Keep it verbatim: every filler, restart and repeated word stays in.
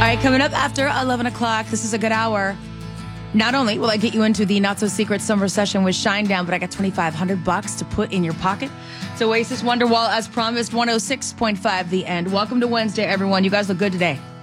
right, coming up after eleven o'clock, this is a good hour. Not only will I get you into the not-so-secret summer session with Shinedown, but I got twenty-five hundred bucks to put in your pocket. It's Oasis Wonderwall, as promised, one oh six point five The End. Welcome to Wednesday, everyone. You guys look good today.